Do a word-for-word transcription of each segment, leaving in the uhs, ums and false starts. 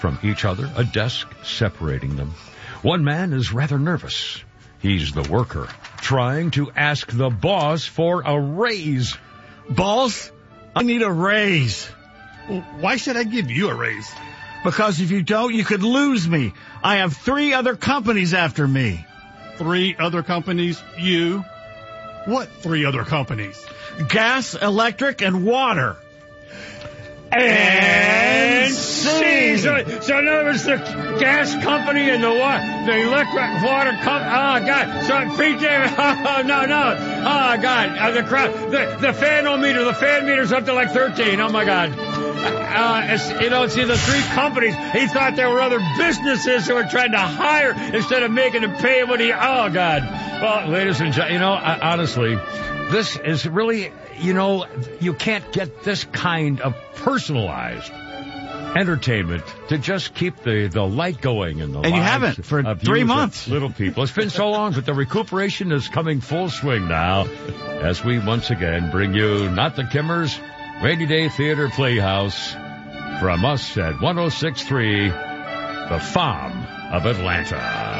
from each other, a desk separating them. One man is rather nervous. He's the worker, trying to ask the boss for a raise. Boss, I need a raise. Why should I give you a raise? Because if you don't, you could lose me. I have three other companies after me. Three other companies? You? What three other companies? Gas, electric, and water. And see. So, so in other words, the gas company and the water, the electric water company. Oh God! So Pete Davis. Oh no, no. Oh God! Uh, the crowd. The the fanometer. The fan meter's up to like thirteen. Oh my God. Uh, it's, you know, see the three companies. He thought there were other businesses who were trying to hire instead of making him pay what he. Oh God. Well, ladies and gentlemen, you know, uh, honestly, this is really. You know, you can't get this kind of personalized entertainment to just keep the, the light going in the lives. And you haven't for three months. Little people. It's been so long, but the recuperation is coming full swing now as we once again bring you Not the Kimmers, Rainy Day Theater Playhouse from us at one oh six point three, the Farm of Atlanta.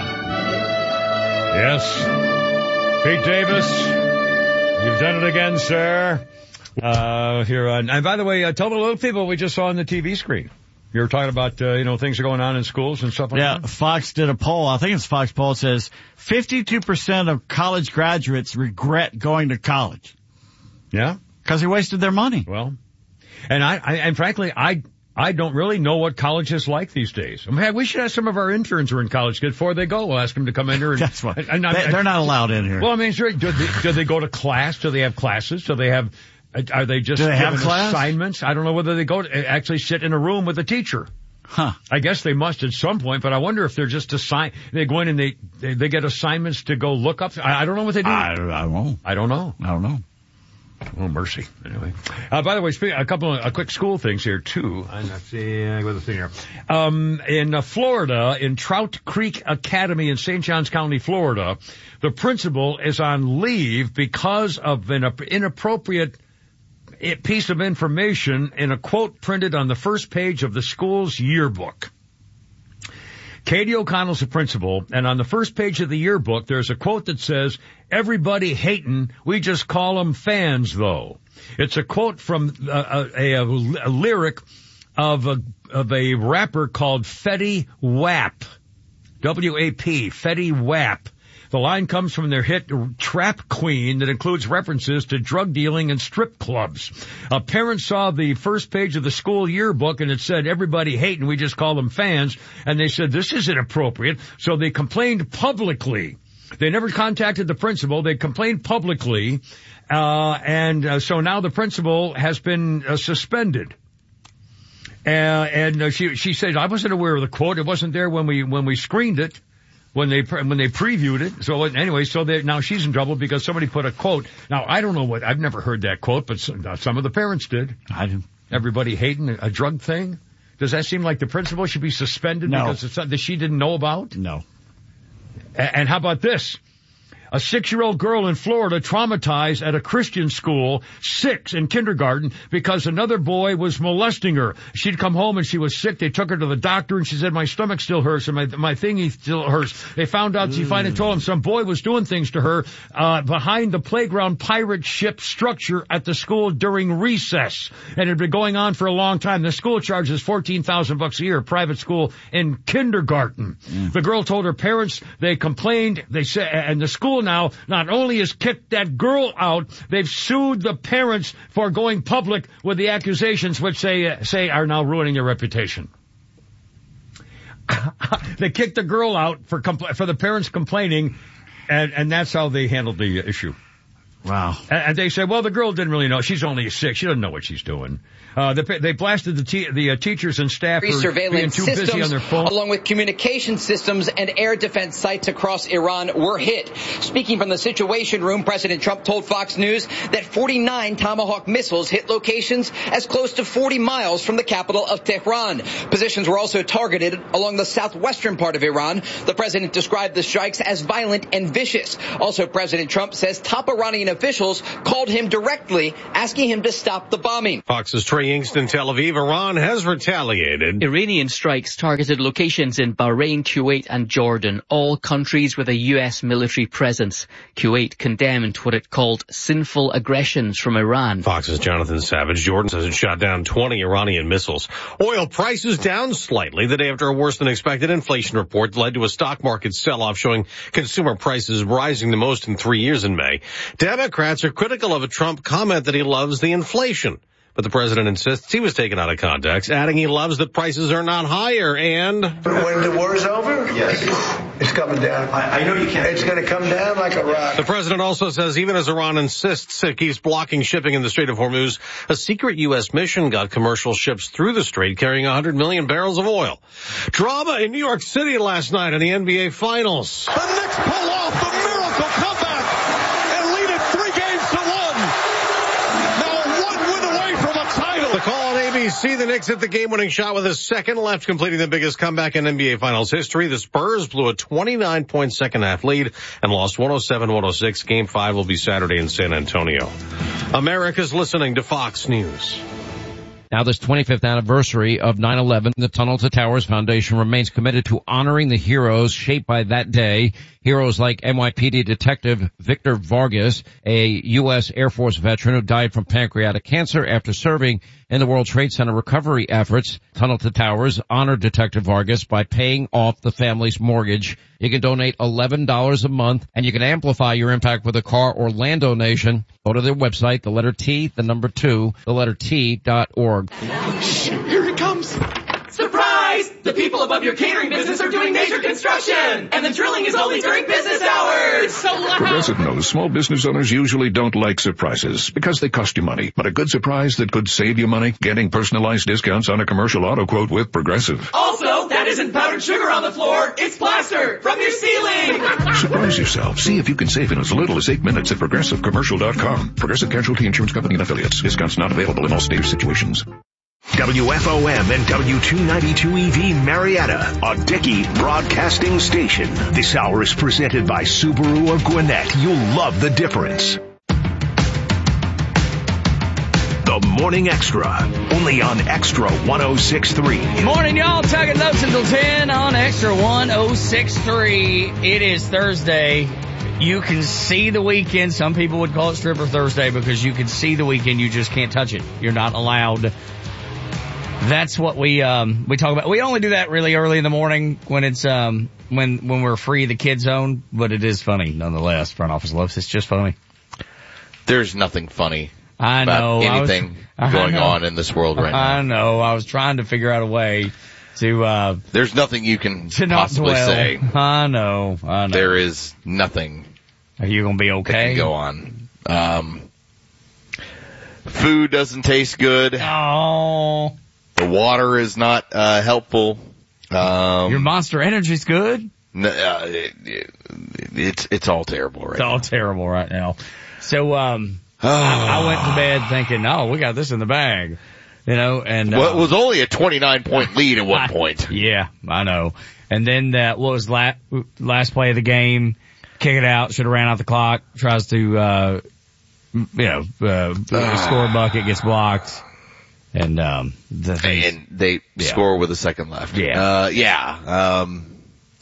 Yes, Pete Davis. You've done it again, sir. Uh, here on, and by the way, uh, tell the little people we just saw on the T V screen. You were talking about, uh, you know, things are going on in schools and stuff like yeah, that. Yeah, Fox did a poll. I think it's Fox poll. It says fifty-two percent of college graduates regret going to college. Yeah? Because they wasted their money. Well, and I, I, and frankly, I, I don't really know what college is like these days. I mean, we should have some of our interns who are in college before they go. We'll ask them to come in here. And, That's right. And, and, they, they're not allowed in here. Well, I mean, sure, do they, do they go to class? Do they have classes? Do they have, are they just do they given have class? assignments? I don't know whether they go to actually sit in a room with a teacher. Huh. I guess they must at some point, but I wonder if they're just assign, they go in and they, they, they get assignments to go look up. I, I don't know what they do. I, I won't. I don't know. I don't know. Oh, mercy. Anyway. Uh, by the way, speaking, a couple of, a quick school things here, too. I'm not seeing, I got the thing here. Um, in uh, Florida, in Trout Creek Academy in Saint Johns County, Florida, the principal is on leave because of an inappropriate piece of information in a quote printed on the first page of the school's yearbook. Katie O'Connell's the principal, and on the first page of the yearbook, there's a quote that says, "Everybody hatin', we just call them fans, though." It's a quote from a, a, a, a lyric of a, of a rapper called Fetty Wap. W A P, Fetty Wap. The line comes from their hit Trap Queen that includes references to drug dealing and strip clubs. A parent saw the first page of the school yearbook and it said, "Everybody hating, we just call them fans." And they said, this is inappropriate. So they complained publicly. They never contacted the principal. They complained publicly. Uh, and uh, so now the principal has been uh, suspended. Uh, and uh, she, she said, "I wasn't aware of the quote. It wasn't there when we, when we screened it. When they when they previewed it." So anyway, so they, now she's in trouble because somebody put a quote. Now I don't know what, I've never heard that quote, but some, uh, some of the parents did. I didn't. Everybody hating a, a drug thing. Does that seem like the principal should be suspended no. because it's something that she didn't know about? No. A- and how about this? A six-year-old girl in Florida traumatized at a Christian school, six in kindergarten, because another boy was molesting her. She'd come home and she was sick. They took her to the doctor and she said, "My stomach still hurts and my my thingy still hurts." They found out, mm. she finally told them some boy was doing things to her uh behind the playground pirate ship structure at the school during recess. And it had been going on for a long time. The school charges fourteen thousand bucks a year, a private school in kindergarten. Mm. The girl told her parents, they complained, they said, and the school now not only has kicked that girl out, they've sued the parents for going public with the accusations which they uh, say are now ruining their reputation. They kicked the girl out for compl- for the parents complaining, and, and that's how they handled the issue. Wow. And, and they said, well, the girl didn't really know. She's only six. She doesn't know what she's doing. Uh, they, they blasted the, te- the uh, teachers and staff for being too busy on their phone. Along with communication systems and air defense sites across Iran were hit. Speaking from the Situation Room, President Trump told Fox News that forty-nine Tomahawk missiles hit locations as close to forty miles from the capital of Tehran. Positions were also targeted along the southwestern part of Iran. The president described the strikes as violent and vicious. Also, President Trump says top Iranian officials called him directly, asking him to stop the bombing. Fox's Trey Yingst in Tel Aviv. Iran has retaliated. Iranian strikes targeted locations in Bahrain, Kuwait and Jordan, all countries with a U S military presence. Kuwait condemned what it called sinful aggressions from Iran. Fox's Jonathan Savage. Jordan says it shot down twenty Iranian missiles. Oil prices down slightly the day after a worse than expected inflation report led to a stock market sell-off showing consumer prices rising the most in three years in May. Democrats are critical of a Trump comment that he loves the inflation. But the president insists he was taken out of context, adding he loves that prices are not higher and... When the war's over? Yes. It's coming down. I, I know you can't. It's going to come down like a rock. The president also says even as Iran insists it keeps blocking shipping in the Strait of Hormuz, a secret U S mission got commercial ships through the strait carrying one hundred million barrels of oil. Drama in New York City last night in the N B A Finals. The Knicks pull off the miracle comeback and lead it three games to one. Now one win away from a title. The call on A B C, the Knicks hit the game-winning shot with a second left, completing the biggest comeback in N B A Finals history. The Spurs blew a twenty-nine point second-half lead and lost one oh seven one oh six. Game five will be Saturday in San Antonio. America's listening to Fox News. Now, this twenty-fifth anniversary of nine eleven, the Tunnel to Towers Foundation remains committed to honoring the heroes shaped by that day. Heroes like N Y P D Detective Victor Vargas, a U S Air Force veteran who died from pancreatic cancer after serving in the World Trade Center recovery efforts. Tunnel to Towers honored Detective Vargas by paying off the family's mortgage. You can donate eleven dollars a month, and you can amplify your impact with a car or land donation. Go to their website, the letter T, the number two, the letter T dot org. Here it comes. Surprise! The people above your catering business are doing major construction, and the drilling is only during business hours. So loud. Progressive knows small business owners usually don't like surprises because they cost you money. But a good surprise that could save you money? Getting personalized discounts on a commercial auto quote with Progressive. Also, that isn't powdered sugar on the floor. It's plaster from your ceiling. Surprise yourself. See if you can save in as little as eight minutes at progressive commercial dot com. Progressive Casualty Insurance Company and Affiliates. Discounts not available in all state situations. W F O M and W two ninety-two E V Marietta, a Dickey broadcasting station. This hour is presented by Subaru of Gwinnett. You'll love the difference. The Morning Extra, only on Extra one oh six point three. Morning, y'all. Tugging Notes until ten on Extra one oh six point three. It is Thursday. You can see the weekend. Some people would call it Stripper Thursday because you can see the weekend. You just can't touch it. You're not allowed. That's what we, um, we talk about. We only do that really early in the morning when it's, um, when, when we're free of the kid zone, but it is funny nonetheless. Front office loves it's just funny. There's nothing funny I about know. anything I was, going I on in this world right now. I know. I was trying to figure out a way to, uh, there's nothing you can to not possibly dwell. say. I know. I know. There is nothing. Are you going to be okay? That can go on. Um, food doesn't taste good. Oh. The water is not uh helpful. Um, Your Monster Energy's good? N- uh, it, it, it's it's all terrible right it's now. It's all terrible right now. So um I, I went to bed thinking, oh, we got this in the bag. You know, and uh, well, it was only a twenty-nine point lead at one point. Yeah, I know. And then that what was la- last play of the game, kick it out, should have ran out the clock, tries to uh you know, uh, score a bucket, gets blocked. And, um, the and they yeah. score with a second left. Yeah. Uh, yeah. Um,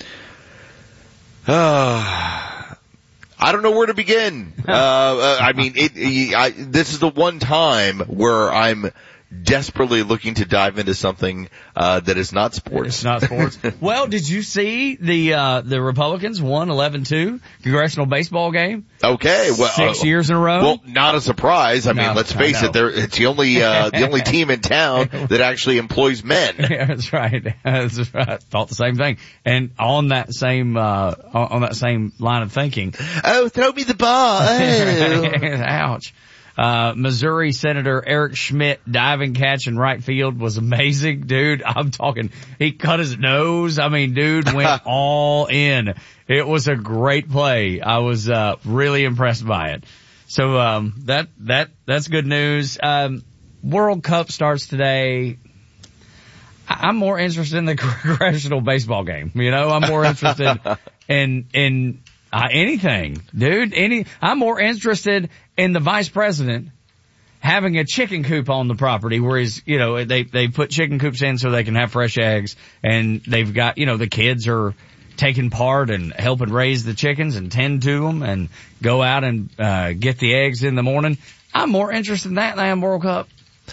uh, I don't know where to begin. uh, uh, I mean, it, I, this is the one time where I'm desperately looking to dive into something, uh, that is not sports. It's not sports. Well, did you see the, uh, the Republicans won eleven two congressional baseball game? Okay, well. Six uh, years in a row? Well, not a surprise. I no, mean, let's face it, they're, it's the only, uh, the only team in town that actually employs men. Yeah, that's right. That's right. Thought the same thing. And on that same, uh, on that same line of thinking. Oh, throw me the ball. Oh. Ouch. Uh, Missouri Senator Eric Schmidt diving catch in right field was amazing, dude. I'm talking, he cut his nose. I mean, dude went all in. It was a great play. I was, uh, really impressed by it. So, um, that, that, that's good news. Um, World Cup starts today. I'm more interested in the congressional baseball game. You know, I'm more interested in, in, Uh, anything, dude. Any. I'm more interested in the vice president having a chicken coop on the property where he's, you know, they they put chicken coops in so they can have fresh eggs, and they've got, you know, the kids are taking part and helping raise the chickens and tend to them and go out and uh get the eggs in the morning. I'm more interested in that than I am World Cup.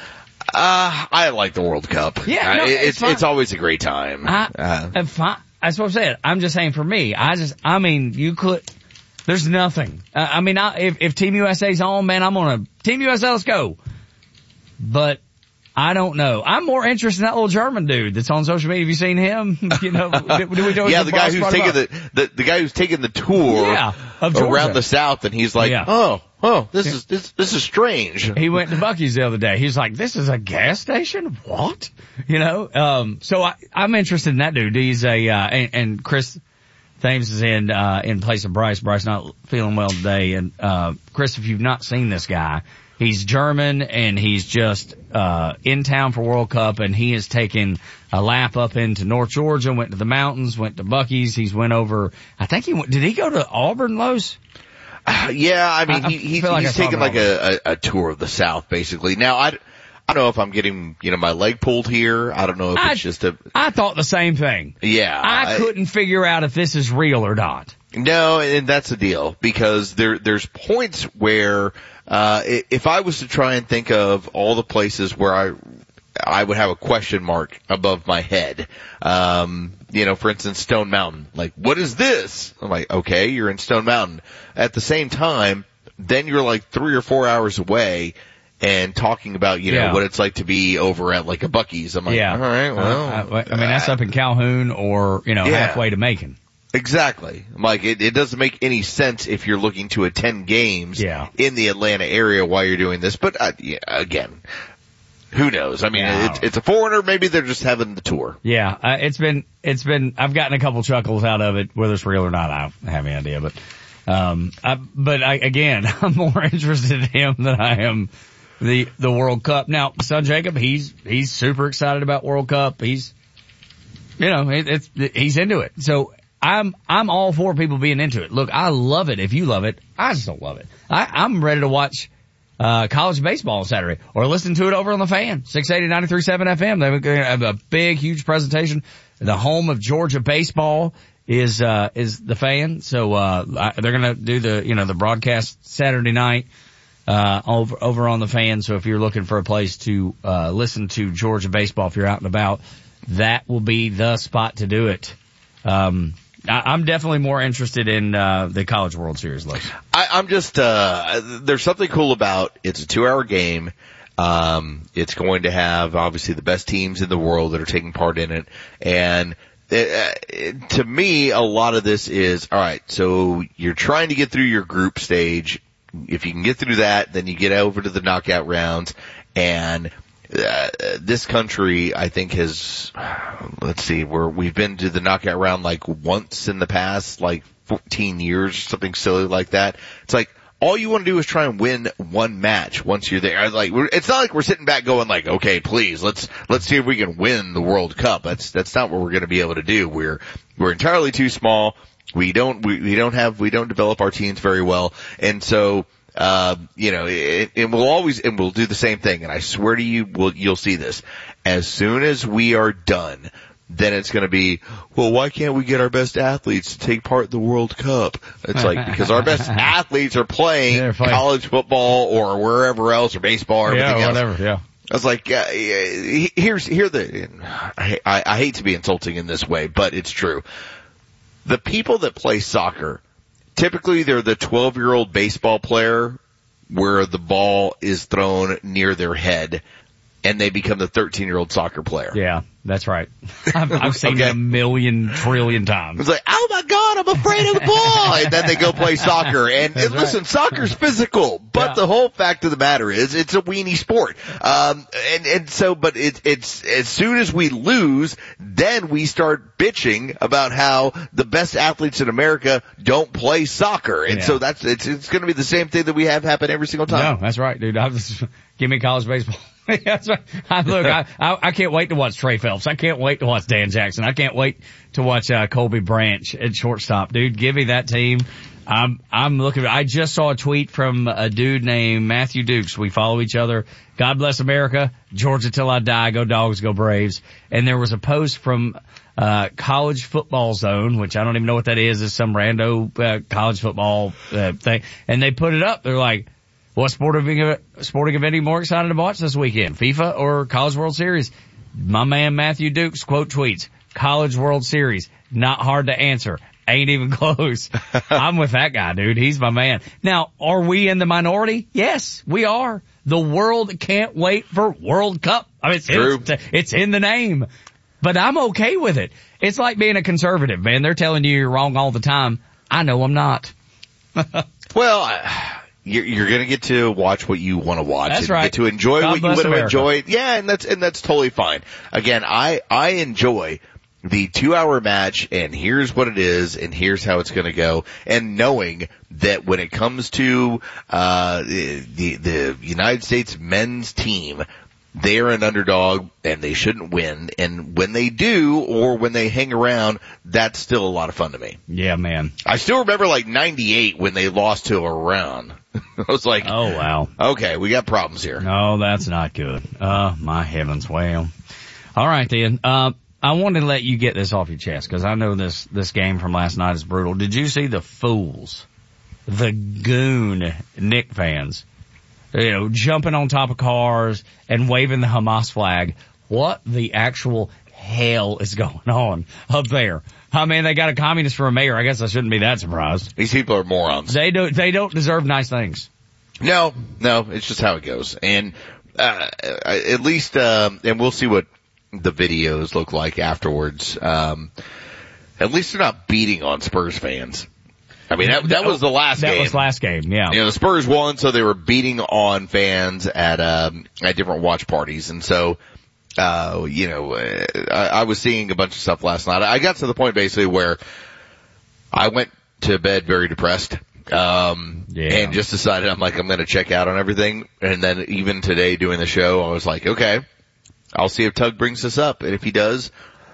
Uh, I like the World Cup. Yeah, no, uh, it's it's it's always a great time. I, uh, if I, that's what I'm saying. I'm just saying for me, I just, I mean, you could, there's nothing. Uh, I mean, I, if, if Team U S A's on, man, I'm gonna, Team U S A, let's go. But I don't know. I'm more interested in that little German dude that's on social media. Have you seen him? You know, do, do we know yeah, the guy who's taking the, the the guy who's taking the tour yeah, of around the South, and he's like, yeah. oh, oh, this yeah. is this this is strange. He went to Buc-ee's the other day. He's like, this is a gas station? What? You know, um, so I, I'm interested in that dude. He's a, uh, and, and Chris Thames is in, uh, in place of Bryce. Bryce not feeling well today. And, uh, Chris, if you've not seen this guy, he's German and he's just, uh, in town for World Cup, and he has taken a lap up into North Georgia, went to the mountains, went to Buc-ee's. He's went over, I think he went, did he go to Auburn, Lowe's? Uh, yeah, I mean, I, he, he's, I like he's taken like a, a, a tour of the South, basically. Now, I, I don't know if I'm getting, you know, my leg pulled here. I don't know if I, it's just a... I thought the same thing. Yeah. I, I couldn't figure out if this is real or not. No, and that's the deal, because there, there's points where, uh, if I was to try and think of all the places where I, I would have a question mark above my head, um, you know, for instance, Stone Mountain. Like, what is this? I'm like, okay, you're in Stone Mountain. At the same time, then you're like three or four hours away and talking about, you know, yeah. what it's like to be over at like a Buc-ee's. I'm like, yeah. all right, well. Uh, I, I mean, that's up in Calhoun or, you know, yeah. halfway to Macon. Exactly. Like, it, it doesn't make any sense if you're looking to attend games yeah. in the Atlanta area while you're doing this. But, uh, yeah, again, who knows? I mean, yeah. it's, it's a foreigner. Maybe they're just having the tour. Yeah. Uh, it's been, it's been, I've gotten a couple chuckles out of it. Whether it's real or not, I don't have any idea. But, um, I, but I, again, I'm more interested in him than I am the, the World Cup. Now, son Jacob, he's, he's super excited about World Cup. He's, you know, it, it's, he's into it. So I'm, I'm all for people being into it. Look, I love it. If you love it, I just don't love it. I, I'm ready to watch, uh, college baseball on Saturday or listen to it over on the Fan, six eighty, ninety-three point seven F M. They have a big, huge presentation. The home of Georgia baseball is, uh, is the Fan. So, uh, they're going to do the, you know, the broadcast Saturday night, uh, over, over on the Fan. So if you're looking for a place to, uh, listen to Georgia baseball, if you're out and about, that will be the spot to do it. Um, I, I'm definitely more interested in, uh, the College World Series, Lowe's. I, I'm just, uh, there's something cool about, it's a two hour game. Um, it's going to have obviously the best teams in the world that are taking part in it. And it, uh, it, to me, a lot of this is, all right, so you're trying to get through your group stage. If you can get through that, then you get over to the knockout rounds. And uh, this country, I think, has, let's see, where we've been to the knockout round like once in the past, like fourteen years, something silly like that. It's like, all you want to do is try and win one match once you're there. Like, we're, it's not like we're sitting back going like, okay, please, let's, let's see if we can win the World Cup. That's, that's not what we're going to be able to do. We're, we're entirely too small. We don't, we, we don't have, we don't develop our teams very well. And so, uh, you know, it, it will always, and we'll do the same thing. And I swear to you, we'll, you'll see this. As soon as we are done, then it's going to be, well, why can't we get our best athletes to take part in the World Cup? It's like, because our best athletes are playing yeah, college football or wherever else, or baseball or yeah, everything whatever, else. Yeah. I was like, uh, here's, here the, I, I, I hate to be insulting in this way, but it's true. The people that play soccer, typically they're the twelve year old baseball player where the ball is thrown near their head and they become the thirteen year old soccer player. Yeah, that's right. I've, I've seen okay. it a million trillion times. It's like, oh my God, I'm afraid of the ball. And then they go play soccer. And, and listen, right. soccer's physical, but yeah. the whole fact of the matter is it's a weenie sport. Um, and, and so, but it, it's, as soon as we lose, then we start bitching about how the best athletes in America don't play soccer. And yeah. so that's, it's, it's going to be the same thing that we have happen every single time. No, that's right, dude. I was, give me college baseball. That's right. I, look, I, I I can't wait to watch Trey Phelps. I can't wait to watch Dan Jackson. I can't wait to watch uh, Colby Branch at shortstop. Dude, give me that team. I'm I'm looking. I just saw a tweet from a dude named Matthew Dukes. We follow each other. God bless America. Georgia till I die. Go Dogs. Go Braves. And there was a post from uh College Football Zone, which I don't even know what that is. It's some rando uh, college football uh, thing. And they put it up. They're like, what sporting event, sporting event are you more excited to watch this weekend? FIFA or College World Series? My man Matthew Dukes quote tweets, College World Series. Not hard to answer. Ain't even close. I'm with that guy, dude. He's my man. Now, are we in the minority? Yes, we are. The world can't wait for World Cup. I mean, it's, True. it's, it's in the name. But I'm okay with it. It's like being a conservative, man. They're telling you you're wrong all the time. I know I'm not. Well, I, you're, you're going to get to watch what you want to watch. That's and right. Get to enjoy God what you bless want to America. enjoy. Yeah, and that's and that's totally fine. Again, I I enjoy the two-hour match, and here's what it is, and here's how it's going to go, and knowing that when it comes to uh the the United States men's team, they are an underdog and they shouldn't win. And when they do, or when they hang around, that's still a lot of fun to me. Yeah, man. I still remember like ninety-eight when they lost to Iran. I was like, oh wow, okay, we got problems here. No, that's not good. Uh, my heavens. Well, all right then. Uh, I wanted to let you get this off your chest because I know this, this game from last night is brutal. Did you see the fools, the goon Knick fans, you know, jumping on top of cars and waving the Hamas flag? What the actual hell is going on up there? I mean, they got a communist for a mayor. I guess I shouldn't be that surprised. These people are morons. They don't, they don't deserve nice things. No, no, it's just how it goes. And, uh, at least, um, and we'll see what the videos look like afterwards. Um, at least they're not beating on Spurs fans. I mean, that, that was the last that game. That was last game, yeah. You know, the Spurs won, so they were beating on fans at, um, at different watch parties. And so, uh, you know, I, I was seeing a bunch of stuff last night. I got to the point basically where I went to bed very depressed. Um, yeah. and just decided I'm like, I'm going to check out on everything. And then even today doing the show, I was like, okay, I'll see if Tug brings this up. And if he does,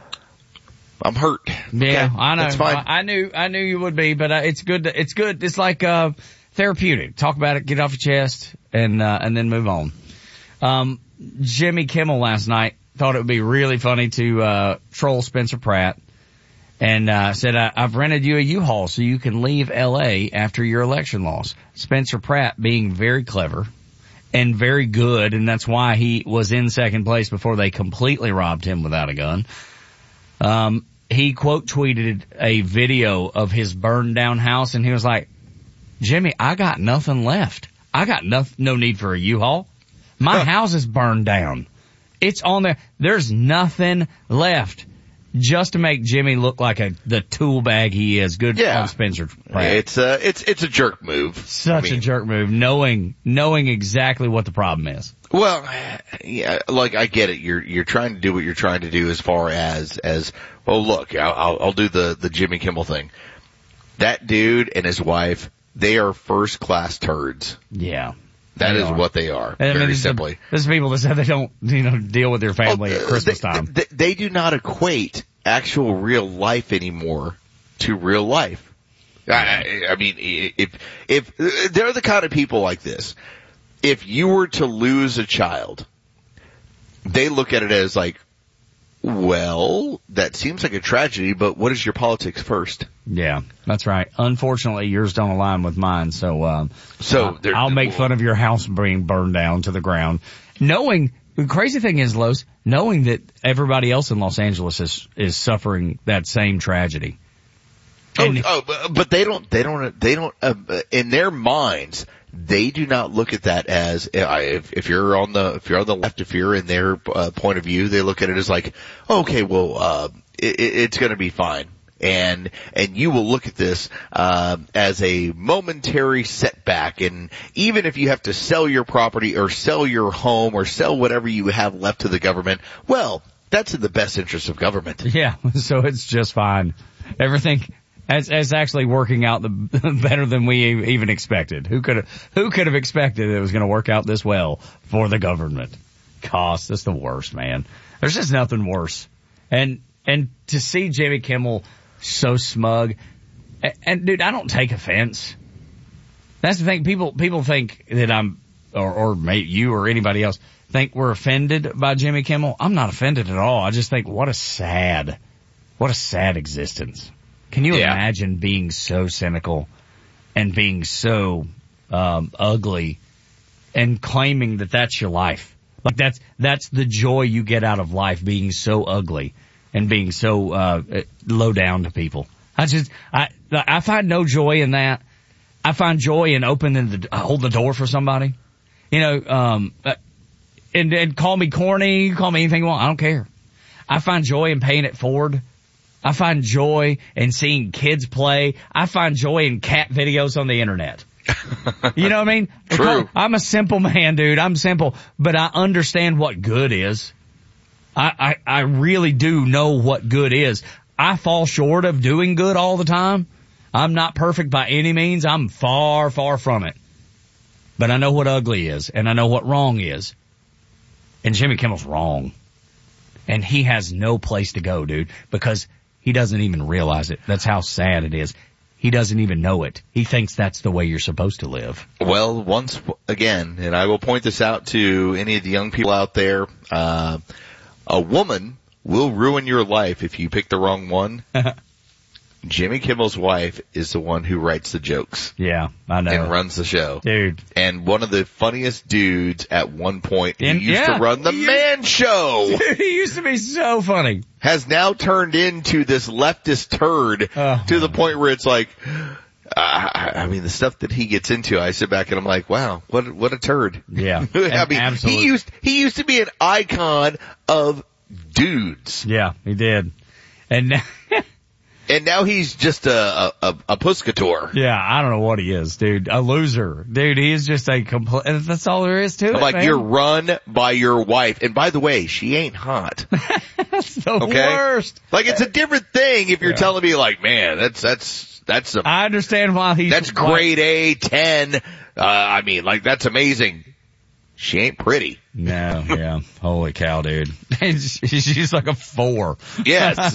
I'm hurt. Yeah, okay, I know. That's fine. I, I knew, I knew you would be, but uh, it's good. To, it's good. It's like, uh, therapeutic. Talk about it, get it off your chest, and, uh, and then move on. Um, Jimmy Kimmel last night thought it would be really funny to, uh, troll Spencer Pratt and, uh, said, I, I've rented you a U-Haul so you can leave L A after your election loss. Spencer Pratt being very clever and very good, and that's why he was in second place before they completely robbed him without a gun. Um, he quote tweeted a video of his burned down house, and he was like, Jimmy, I got nothing left. I got no, no need for a U-Haul. My huh. house is burned down. It's on there. There's nothing left. Just to make Jimmy look like a the tool bag he is. Good yeah. on Spencer Pratt. It's a it's it's a jerk move. Such I mean, a jerk move, knowing knowing exactly what the problem is. Well, yeah, like I get it. You're you're trying to do what you're trying to do as far as as well. Look, I'll I'll, I'll do the the Jimmy Kimmel thing. That dude and his wife, they are first class turds. Yeah. That they is are. what they are, and, very I mean, this simply. Is, this is people that say they don't, you know, deal with their family oh, at Christmas they, time. They, they do not equate actual real life anymore to real life. I, I mean, if, if, they're the kind of people like this. If you were to lose a child, they look at it as like, well, that seems like a tragedy, but what is your politics first? Yeah, that's right. Unfortunately, yours don't align with mine, so, um, so I'll, I'll make fun of your house being burned down to the ground. Knowing, the crazy thing is, Los, knowing that everybody else in Los Angeles is, is suffering that same tragedy. And, oh, oh, but they don't, they don't, they don't, uh, in their minds, they do not look at that as, if, if you're on the, if you're on the left, if you're in their uh, point of view, they look at it as like, okay, well, uh, it, it's gonna be fine. And, and you will look at this, uh, as a momentary setback. And even if you have to sell your property or sell your home or sell whatever you have left to the government, well, that's in the best interest of government. Yeah. So it's just fine. Everything, It's, it's actually working out the better than we even expected. Who could have, who could have expected it was going to work out this well for the government? costs. That's the worst, man. There's just nothing worse. And, and to see Jimmy Kimmel so smug, and, and dude, I don't take offense. That's the thing. People, people think that I'm, or, or maybe you or anybody else think we're offended by Jimmy Kimmel. I'm not offended at all. I just think what a sad, what a sad existence. Can you yeah. imagine being so cynical and being so, um, ugly and claiming that that's your life? Like that's, that's the joy you get out of life, being so ugly and being so, uh, low down to people. I just, I, I find no joy in that. I find joy in opening the, hold the door for somebody. You know, um, and, and call me corny, call me anything you want. I don't care. I find joy in paying it forward. I find joy in seeing kids play. I find joy in cat videos on the internet. You know what I mean? True. I'm a simple man, dude. I'm simple, but I understand what good is. I, I, I really do know what good is. I fall short of doing good all the time. I'm not perfect by any means. I'm far, far from it. But I know what ugly is, and I know what wrong is. And Jimmy Kimmel's wrong. And he has no place to go, dude, because he doesn't even realize it. That's how sad it is. He doesn't even know it. He thinks that's the way you're supposed to live. Well, once again, and I will point this out to any of the young people out there, uh, a woman will ruin your life if you pick the wrong one. Jimmy Kimmel's wife is the one who writes the jokes. Yeah, I know. And runs the show. Dude. And one of the funniest dudes at one point who and, used yeah, to run the he Man used, Show. Dude, he used to be so funny. Has now turned into this leftist turd uh, to the point where it's like, uh, I mean, the stuff that he gets into, I sit back and I'm like, wow, what, what a turd. Yeah. I mean, absolutely. he used, he used to be an icon of dudes. Yeah, he did. And now, and now he's just a, a, a puscator. Yeah, I don't know what he is, dude. A loser. Dude, he is just a complete, that's all there is to I'm it, like, man. you're run by your wife. And by the way, she ain't hot. That's the okay? worst. Like, it's a different thing if you're yeah. telling me like, man, that's, that's, that's a, I understand why he's, that's grade A, ten. Uh, I mean, like, that's amazing. She ain't pretty. No, yeah. Holy cow, dude. She's like a four. Yes.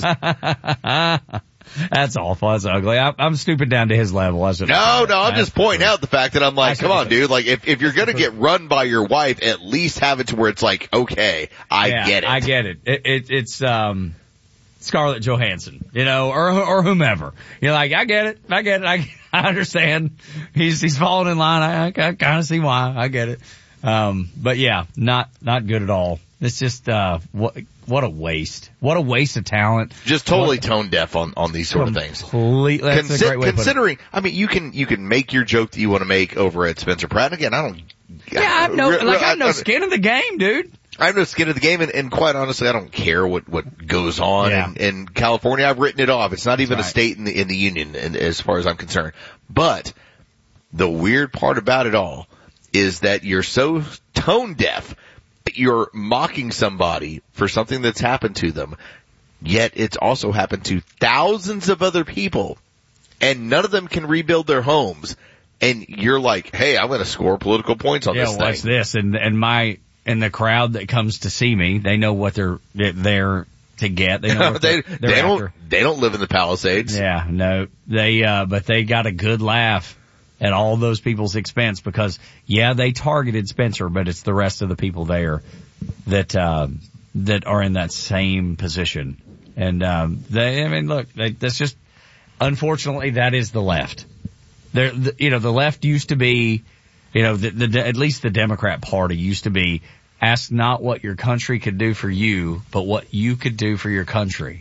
That's awful. That's ugly. I, I'm stooping down to his level. I should no, no, I'm just pointing out the fact that I'm like, come on, dude. Like, if, if you're gonna get run by your wife, at least have it to where it's like, okay, I yeah, get it. I get it. it, it it's, um, Scarlett Johansson, you know, or, or whomever. You're like, I get it. I get it. I, I understand. He's, he's falling in line. I, I, I kind of see why. I get it. Um, but yeah, not, not good at all. It's just, uh, what, what a waste. What a waste of talent. Just totally what, tone deaf on, on these sort of things. Completely. That's Consi- a great way considering, I mean, you can, you can make your joke that you want to make over at Spencer Pratt. And again, I don't, yeah, I have no, re- like, I have no I, skin in the game, dude. I have no skin in the game, and, and quite honestly, I don't care what, what goes on yeah. in, in California. I've written it off. It's not even right. a state in the, in the union, and, as far as I'm concerned. But the weird part about it all is that you're so tone deaf that you're mocking somebody for something that's happened to them, yet it's also happened to thousands of other people, and none of them can rebuild their homes. And you're like, hey, I'm going to score political points on yeah, this thing. watch this. And, and my, and the crowd that comes to see me, they know what they're, they're to get. They know what they, they're, they they're don't, after. they don't live in the Palisades. Yeah, no, they, uh, but they got a good laugh at all those people's expense because, yeah, they targeted Spencer, but it's the rest of the people there that, uh, that are in that same position. And, um, they, I mean, look, they, that's just, unfortunately, that is the left. There, the, you know, the left used to be, you know, the, the, at least the Democrat Party used to be, ask not what your country could do for you, but what you could do for your country.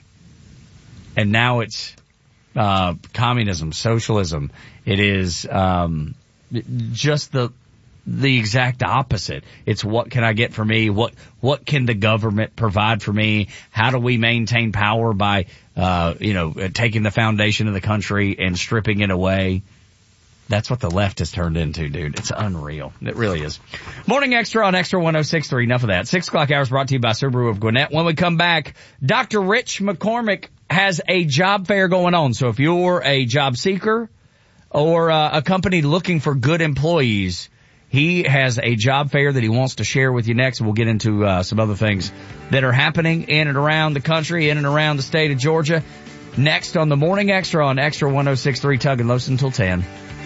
And now it's, uh, communism, socialism. It is, um, just the, the exact opposite. It's what can I get for me? What, what can the government provide for me? How do we maintain power by, uh, you know, taking the foundation of the country and stripping it away? That's what the left has turned into, dude. It's unreal. It really is. Morning Extra on Extra one oh six point three. Enough of that. Six o'clock hours brought to you by Subaru of Gwinnett. When we come back, Doctor Rich McCormick has a job fair going on. So if you're a job seeker or uh, a company looking for good employees, He has a job fair that he wants to share with you next. We'll get into uh, some other things that are happening in and around the country, in and around the state of Georgia. Next on the Morning Extra on Extra one oh six point three Tug and Los until ten.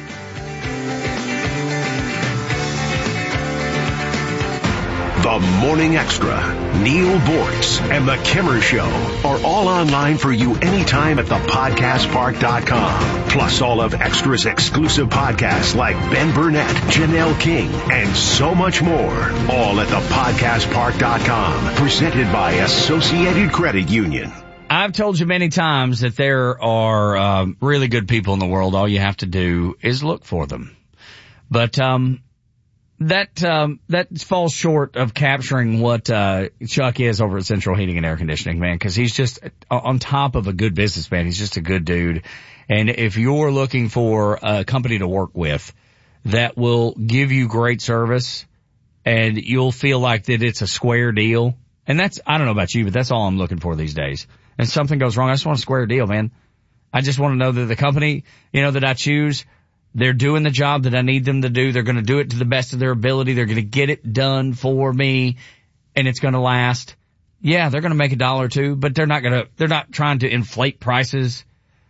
The Morning Extra, Neil Bortz, and The Kimmer Show are all online for you anytime at the podcast park dot com. Plus all of Extra's exclusive podcasts like Ben Burnett, Janelle King, and so much more. All at the podcast park dot com. Presented by Associated Credit Union. I've told you many times that there are um, really good people in the world. All you have to do is look for them. But um That, um, that falls short of capturing what, uh, Chuck is over at Central Heating and Air Conditioning, man, cause he's just on top of a good businessman. He's just a good dude. And if you're looking for a company to work with that will give you great service and you'll feel like that it's a square deal, and that's, I don't know about you, but that's all I'm looking for these days. And if something goes wrong, I just want a square deal, man. I just want to know that the company, you know, that I choose, they're doing the job that I need them to do. They're going to do it to the best of their ability. They're going to get it done for me, and it's going to last. Yeah, they're going to make a dollar or two, but they're not going to, they're not trying to inflate prices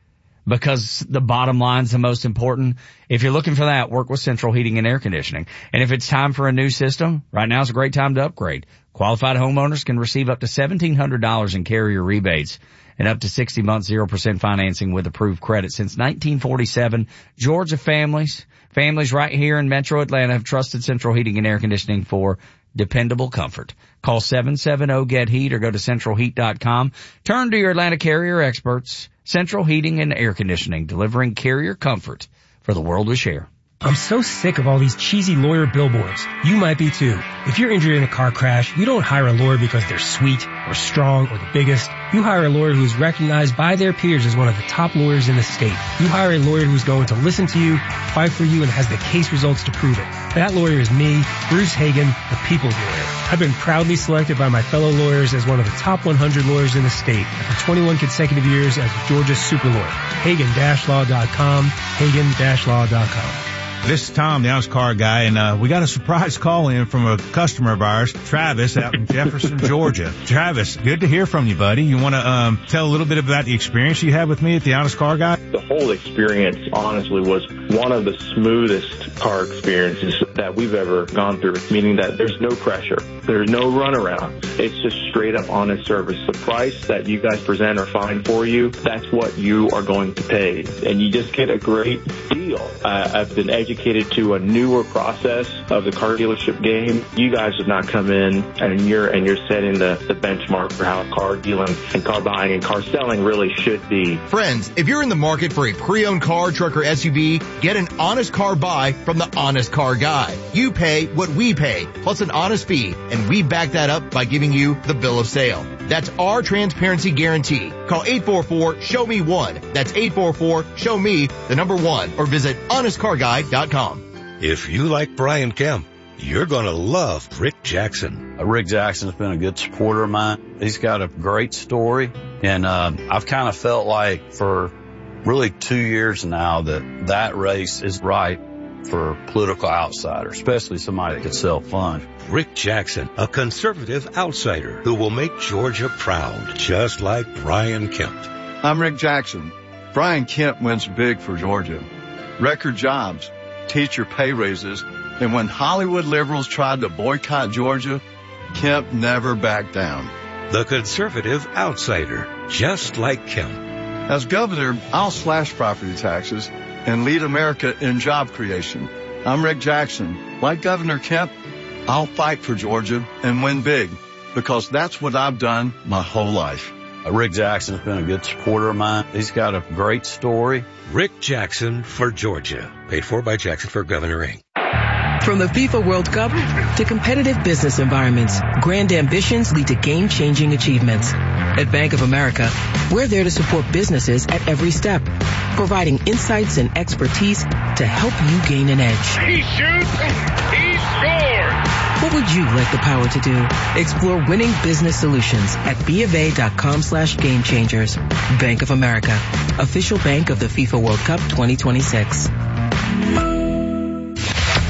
because the bottom line's the most important. If you're looking for that, work with Central Heating and Air Conditioning. And if it's time for a new system, right now is a great time to upgrade. Qualified homeowners can receive up to seventeen hundred dollars in carrier rebates and up to sixty months, zero percent financing with approved credit. Since nineteen forty-seven, Georgia families, families right here in Metro Atlanta have trusted Central Heating and Air Conditioning for dependable comfort. Call seven seven zero, get heat or go to central heat dot com. Turn to your Atlanta carrier experts. Central Heating and Air Conditioning, delivering carrier comfort for the world we share. I'm so sick of all these cheesy lawyer billboards. You might be too. If you're injured in a car crash, you don't hire a lawyer because they're sweet or strong or the biggest. You hire a lawyer who is recognized by their peers as one of the top lawyers in the state. You hire a lawyer who's going to listen to you, fight for you, and has the case results to prove it. That lawyer is me, Bruce Hagan, the people's lawyer. I've been proudly selected by my fellow lawyers as one of the top one hundred lawyers in the state for twenty-one consecutive years as Georgia's super lawyer. Hagan Law dot com, Hagan Law dot com. This is Tom, the honest car guy, and uh, we got a surprise call in from a customer of ours, Travis, out in Jefferson, Georgia. Travis, good to hear from you, buddy. You want to um, tell a little bit about the experience you had with me at the honest car guy? The whole experience, honestly, was one of the smoothest car experiences that we've ever gone through, meaning that there's no pressure. There's no runaround. It's just straight up honest service. The price that you guys present or find for you, that's what you are going to pay. And you just get a great deal. Uh, I've been educated to a newer process of the car dealership game. You guys have not come in and you're and you're setting the, the benchmark for how car dealing and car buying and car selling really should be. Friends, if you're in the market for a pre-owned car, truck, or S U V, get an honest car buy from the Honest Car Guy. You pay what we pay, plus an honest fee, and we back that up by giving you the bill of sale. That's our transparency guarantee. Call eight four four, show me one. That's eight four four, show me the number one, or visit honest car guy dot com. If you like Brian Kemp, you're going to love Rick Jackson. Uh, Rick Jackson's been a good supporter of mine. He's got a great story, and uh, I've kind of felt like for really two years now that that race is right for a political outsider, especially somebody that could sell fun. Rick Jackson, a conservative outsider who will make Georgia proud, just like Brian Kemp. I'm Rick Jackson. Brian Kemp wins big for Georgia. Record jobs, teacher pay raises, and when Hollywood liberals tried to boycott Georgia, Kemp never backed down. The conservative outsider, just like Kemp. As governor, I'll slash property taxes and lead America in job creation. I'm Rick Jackson. Like Governor Kemp, I'll fight for Georgia and win big, because that's what I've done my whole life. Uh, Rick Jackson's been a good supporter of mine. He's got a great story. Rick Jackson for Georgia. Paid for by Jackson for Governor Incorporated. From the FIFA World Cup to competitive business environments, grand ambitions lead to game-changing achievements. At Bank of America, we're there to support businesses at every step, providing insights and expertise to help you gain an edge. He shoots, he scores! What would you like the power to do? Explore winning business solutions at BofA.com slash game changers. Bank of America, official bank of the FIFA World Cup twenty twenty-six.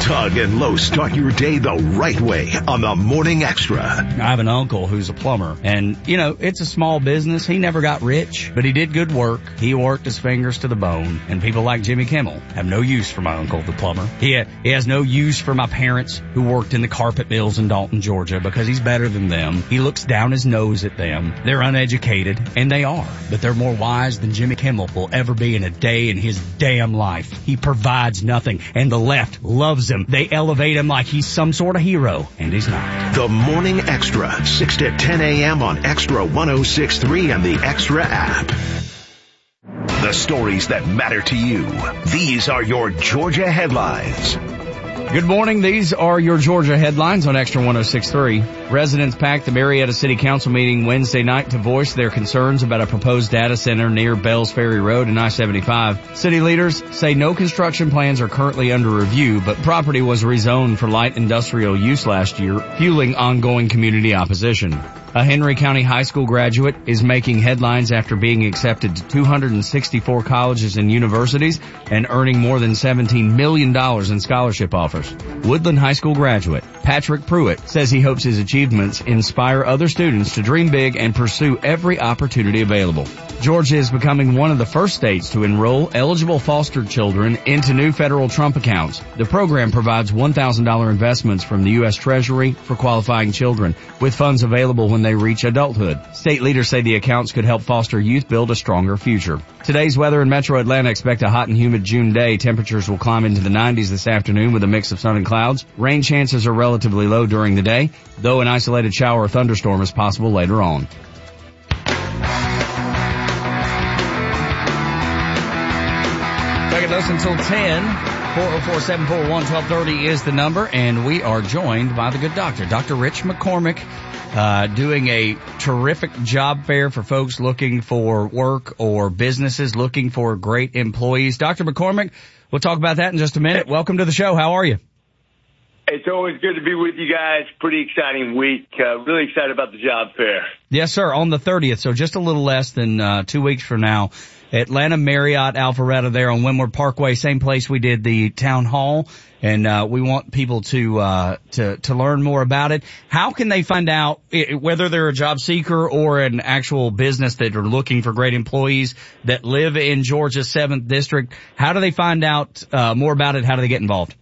Tug and Lowe start your day the right way on the Morning Extra. I have an uncle who's a plumber, and, you know, it's a small business. He never got rich, but he did good work. He worked his fingers to the bone, and people like Jimmy Kimmel have no use for my uncle, the plumber. He, ha- he has no use for my parents who worked in the carpet mills in Dalton, Georgia, because he's better than them. He looks down his nose at them. They're uneducated, and they are, but they're more wise than Jimmy Kimmel will ever be in a day in his damn life. He provides nothing, and the left loves him. They elevate him like he's some sort of hero, and he's not. The Morning Extra, six to ten a.m. on Extra one oh six point three and the Extra app. The stories that matter to you. These are your Georgia headlines. Good morning. These are your Georgia headlines on Extra one oh six point three. Residents packed the Marietta City Council meeting Wednesday night to voice their concerns about a proposed data center near Bells Ferry Road and I seventy-five. City leaders say no construction plans are currently under review, but property was rezoned for light industrial use last year, fueling ongoing community opposition. A Henry County High School graduate is making headlines after being accepted to two hundred sixty-four colleges and universities and earning more than seventeen million dollars in scholarship offers. Woodland High School graduate Patrick Pruitt says he hopes his achievements inspire other students to dream big and pursue every opportunity available. Georgia is becoming one of the first states to enroll eligible foster children into new federal Trump accounts. The program provides one thousand dollars investments from the U S Treasury for qualifying children, with funds available when they reach adulthood. State leaders say the accounts could help foster youth build a stronger future. Today's weather in Metro Atlanta: expect a hot and humid June day. Temperatures will climb into the nineties this afternoon with a mix of sun and clouds. Rain chances are relatively low during the day, though an isolated shower or thunderstorm is possible later on. Take it us until ten. four oh four, seven four one, one two three oh is the number, and we are joined by the good doctor, Doctor Rich McCormick, uh, doing a terrific job fair for folks looking for work or businesses looking for great employees. Doctor McCormick, we'll talk about that in just a minute. Welcome to the show. How are you? It's always good to be with you guys. Pretty exciting week. Uh, really excited about the job fair. Yes, sir. On the thirtieth, so just a little less than uh, two weeks from now. Atlanta Marriott Alpharetta there on Windward Parkway, same place we did the town hall, and uh we want people to uh to to learn more about it. How can they find out it, whether they're a job seeker or an actual business that are looking for great employees that live in Georgia's seventh district? How do they find out uh more about it? How do they get involved?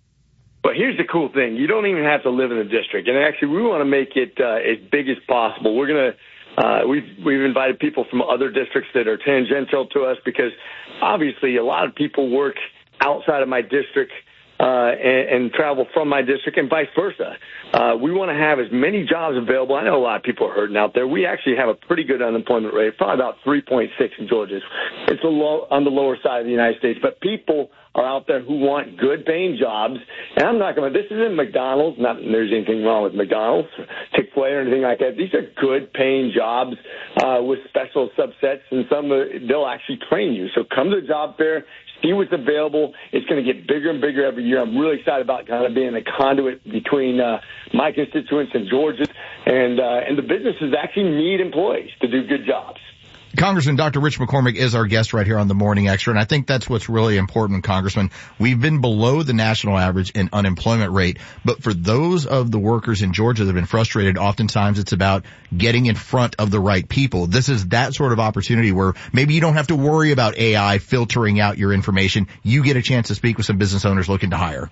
But here's the cool thing. You don't even have to live in the district. And actually, we want to make it uh, as big as possible. We're going to Uh, we've, we've invited people from other districts that are tangential to us, because obviously a lot of people work outside of my district, uh, and, and travel from my district and vice versa. Uh, we want to have as many jobs available. I know a lot of people are hurting out there. We actually have a pretty good unemployment rate, probably about three point six in Georgia. It's a low, on the lower side of the United States, but people are out there who want good paying jobs. And I'm not going to, this isn't McDonald's, not that there's anything wrong with McDonald's, Chick-fil-A or anything like that. These are good paying jobs, uh, with special subsets, and some, uh, they'll actually train you. So come to the job fair, see what's available. It's going to get bigger and bigger every year. I'm really excited about kind of being a conduit between, uh, my constituents and Georgia's, and, uh, and the businesses actually need employees to do good jobs. Congressman Doctor Rich McCormick is our guest right here on the Morning Extra, and I think that's what's really important, Congressman. We've been below the national average in unemployment rate, but for those of the workers in Georgia that have been frustrated, oftentimes it's about getting in front of the right people. This is that sort of opportunity where maybe you don't have to worry about A I filtering out your information. You get a chance to speak with some business owners looking to hire.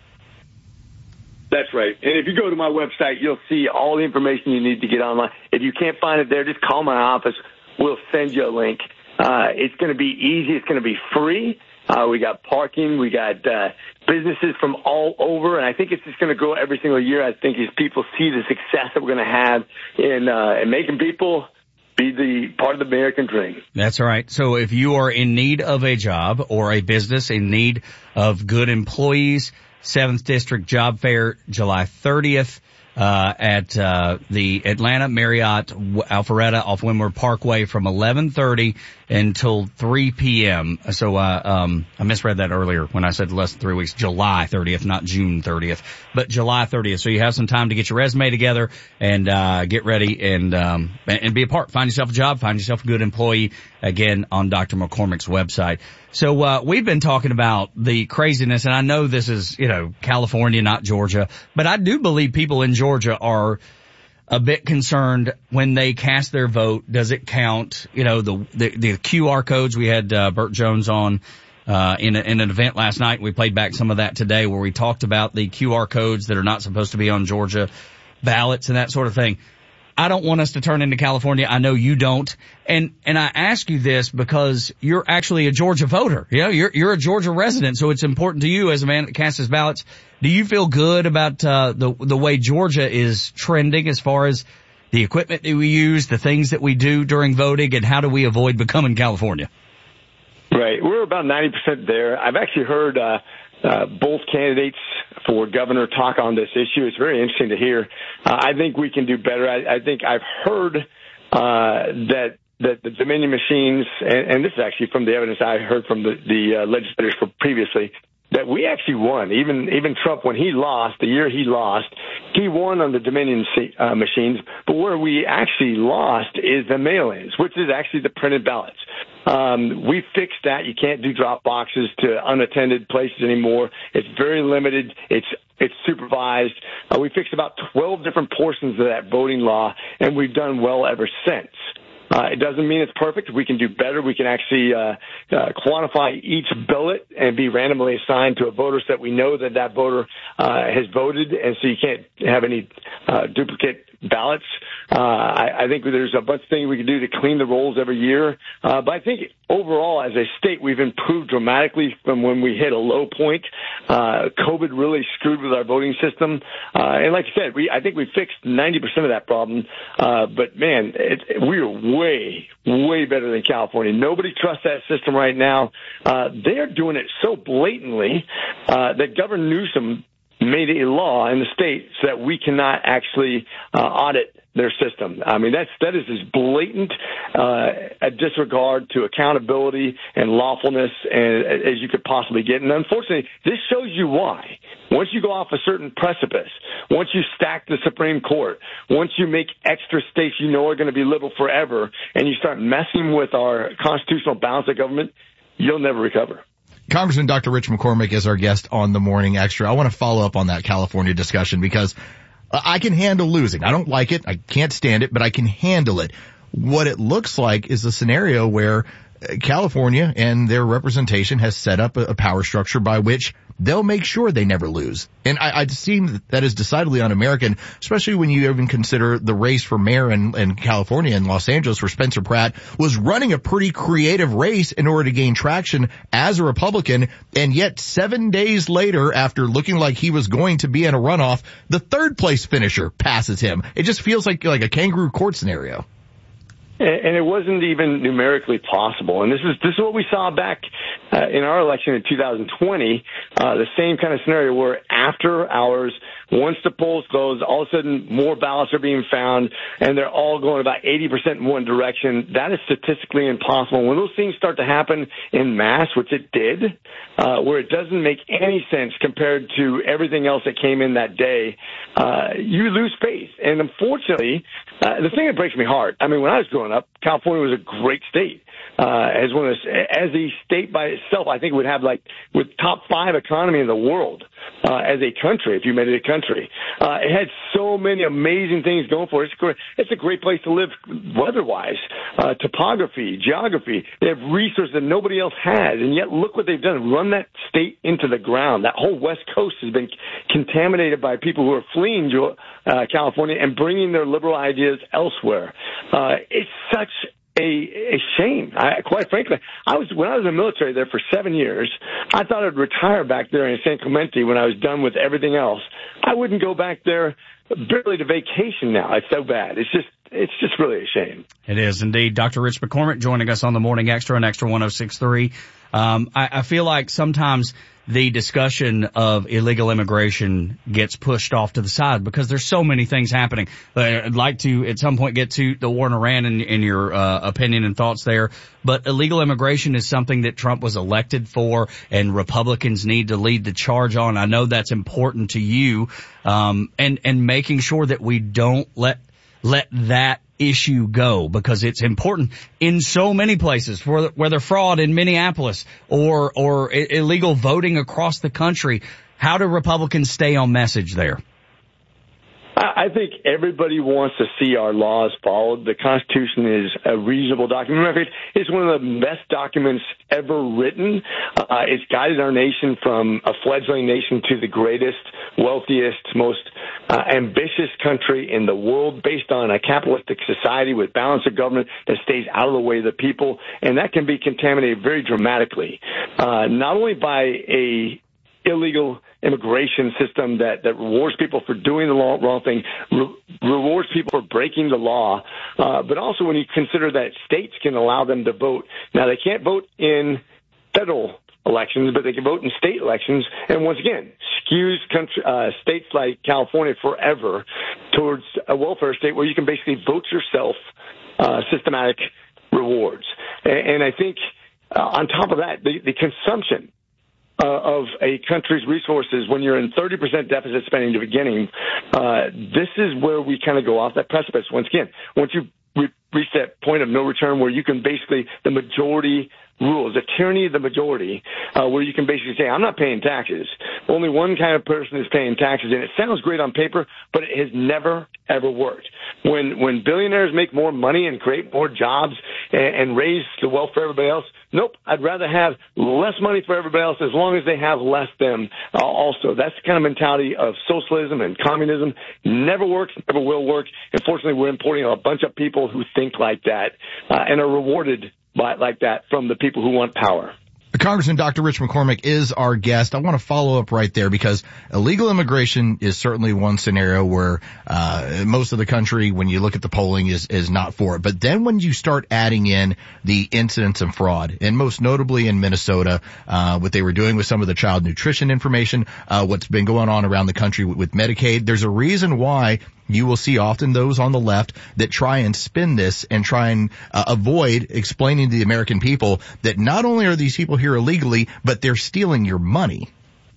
That's right. And if you go to my website, you'll see all the information you need to get online. If you can't find it there, just call my office. We'll send you a link. Uh, it's going to be easy. It's going to be free. Uh, we got parking. We got uh, businesses from all over. And I think it's just going to grow every single year. I think as people see the success that we're going to have in, uh, in making people be the part of the American dream. That's right. So if you are in need of a job or a business in need of good employees, seventh District Job Fair, July thirtieth. Uh, at, uh, the Atlanta Marriott Alpharetta off Windward Parkway from eleven thirty until three p.m. So, uh, um, I misread that earlier when I said less than three weeks. July thirtieth, not June thirtieth, but July thirtieth. So you have some time to get your resume together and, uh, get ready and, um, and be a part. Find yourself a job, find yourself a good employee, again, on Doctor McCormick's website. So, uh, we've been talking about the craziness, and I know this is, you know, California, not Georgia, but I do believe people in Georgia are a bit concerned when they cast their vote. Does it count? You know, the, the, the Q R codes. We had, uh, Burt Jones on, uh, in, a, in an event last night. We played back some of that today where we talked about the Q R codes that are not supposed to be on Georgia ballots and that sort of thing. I don't want us to turn into California. I know you don't. And, and I ask you this because you're actually a Georgia voter. You know, you're, you're a Georgia resident. So it's important to you as a man that casts his ballots. Do you feel good about, uh, the, the way Georgia is trending as far as the equipment that we use, the things that we do during voting, and how do we avoid becoming California? Right. We're about ninety percent there. I've actually heard, uh, Uh, both candidates for governor talk on this issue. It's very interesting to hear. Uh, I think we can do better. I, I think I've heard uh, that that the Dominion machines, and, and this is actually from the evidence I heard from the, the uh, legislators for previously, that we actually won. Even even Trump, when he lost, the year he lost, he won on the Dominion uh, machines. But where we actually lost is the mail-ins, which is actually the printed ballots. Um, we fixed that. You can't do drop boxes to unattended places anymore. It's very limited. It's it's supervised. Uh, we fixed about twelve different portions of that voting law, and we've done well ever since. Uh, it doesn't mean it's perfect. We can do better. We can actually uh, uh, quantify each ballot and be randomly assigned to a voter so that we know that that voter uh, has voted, and so you can't have any uh, duplicate ballots. Uh, I, I think there's a bunch of things we can do to clean the rolls every year. Uh, but I think overall, as a state, we've improved dramatically from when we hit a low point. Uh, COVID really screwed with our voting system. Uh, and like I said, we, I think we fixed ninety percent of that problem. Uh, but man, it, it, we are way, way better than California. Nobody trusts that system right now. Uh, they're doing it so blatantly, uh, that Governor Newsom made a law in the state so that we cannot actually uh, audit their system. I mean, that's, that is as blatant uh, a disregard to accountability and lawfulness and, as you could possibly get. And unfortunately, this shows you why. Once you go off a certain precipice, once you stack the Supreme Court, once you make extra states you know are going to be liberal forever, and you start messing with our constitutional balance of government, you'll never recover. Congressman Doctor Rich McCormick is our guest on the Morning Extra. I want to follow up on that California discussion because I can handle losing. I don't like it. I can't stand it, but I can handle it. What it looks like is a scenario where California and their representation has set up a power structure by which they'll make sure they never lose. And I, I'd seen that is decidedly un-American, especially when you even consider the race for mayor in, in California and Los Angeles, where Spencer Pratt was running a pretty creative race in order to gain traction as a Republican. And yet seven days later, after looking like he was going to be in a runoff, the third place finisher passes him. It just feels like, like a kangaroo court scenario. And it wasn't even numerically possible. And this is this is what we saw back uh, in our election in two thousand twenty, uh, the same kind of scenario where after hours, once the polls close, all of a sudden more ballots are being found, and they're all going about eighty percent in one direction. That is statistically impossible. When those things start to happen in mass, which it did, uh, where it doesn't make any sense compared to everything else that came in that day, uh, you lose faith. And unfortunately, uh, the thing that breaks me heart, I mean, when I was growing up, California was a great state. Uh, as one of the, as a state by itself, I think it would have like with top five economy in the world uh, as a country if you made it a country. Uh, it had so many amazing things going for it. It's great. It's a great place to live weather-wise, uh, topography, geography. They have resources that nobody else has, and yet look what they've done: run that state into the ground. That whole West Coast has been contaminated by people who are fleeing uh, California and bringing their liberal ideas elsewhere. Uh, it's such A, a shame. I, quite frankly, I was when I was in the military there for seven years. I thought I'd retire back there in San Clemente when I was done with everything else. I wouldn't go back there barely to vacation now. It's so bad. It's just it's just really a shame. It is indeed. Doctor Rich McCormick joining us on the Morning Extra on Extra one oh six point three. Um, I, I feel like sometimes the discussion of illegal immigration gets pushed off to the side because there's so many things happening. I'd like to at some point get to the war in Iran and, and your uh, opinion and thoughts there. But illegal immigration is something that Trump was elected for and Republicans need to lead the charge on. I know that's important to you. Um, and, and making sure that we don't let, let that issue go because it's important in so many places, whether fraud in Minneapolis or or illegal voting across the country. How do Republicans stay on message there? I think everybody wants to see our laws followed. The Constitution is a reasonable document. It's one of the best documents ever written. Uh, it's guided our nation from a fledgling nation to the greatest, wealthiest, most uh, ambitious country in the world based on a capitalistic society with balance of government that stays out of the way of the people. And that can be contaminated very dramatically, uh, not only by a illegal immigration system that, that rewards people for doing the wrong, wrong thing, re- rewards people for breaking the law, uh, but also when you consider that states can allow them to vote. Now, they can't vote in federal elections, but they can vote in state elections, and once again, skews country, uh, states like California forever towards a welfare state where you can basically vote yourself uh, systematic rewards. And, and I think uh, on top of that, the, the consumption Uh, of a country's resources when you're in thirty percent deficit spending to beginning, uh, this is where we kind of go off that precipice. Once again, once you re- reach that point of no return where you can basically, the majority rules, the tyranny of the majority, uh, where you can basically say, I'm not paying taxes. Only one kind of person is paying taxes, and it sounds great on paper, but it has never, ever worked. When when billionaires make more money and create more jobs and, and raise the wealth for everybody else, nope, I'd rather have less money for everybody else as long as they have less them uh, also. That's the kind of mentality of socialism and communism. Never works, never will work. Unfortunately, we're importing a bunch of people who think like that uh, and are rewarded by like that from the people who want power. Congressman Doctor Rich McCormick is our guest. I want to follow up right there because illegal immigration is certainly one scenario where uh most of the country, when you look at the polling, is is not for it. But then when you start adding in the incidents of fraud, and most notably in Minnesota, uh what they were doing with some of the child nutrition information, uh what's been going on around the country with, with Medicaid, there's a reason why you will see often those on the left that try and spin this and try and uh, avoid explaining to the American people that not only are these people here illegally, but they're stealing your money.